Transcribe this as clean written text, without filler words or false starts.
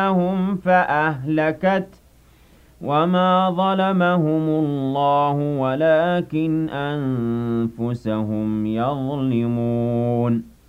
هم فأهلكت وما ظلمهم الله ولكن أنفسهم يظلمون